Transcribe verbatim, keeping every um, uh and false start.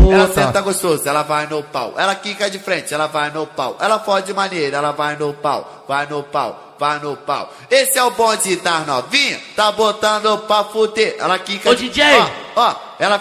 puta. Ela senta gostoso, ela vai no pau. Ela quica de frente, ela vai no pau. Ela fode maneira, ela vai no pau. Vai no pau, vai no pau. Esse é o bonde das novinha, tá botando pra fuder. Ela quica Ô, de... D J! Ó, ó, ela